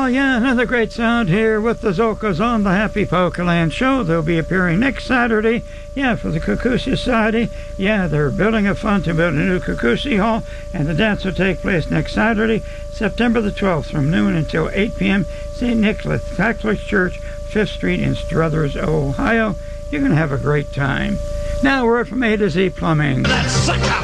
Oh, yeah, another great sound here with the Zolkas on the Happy Polkaland Show. They'll be appearing next Saturday, for the Kukusi Society. Yeah, they're building a fund to build a new Kukusi Hall, and the dance will take place next Saturday, September the 12th, from noon until 8 p.m., St. Nicholas Catholic Church, 5th Street in Struthers, Ohio. You're going to have a great time. Now, a word from A to Z Plumbing. That sucker!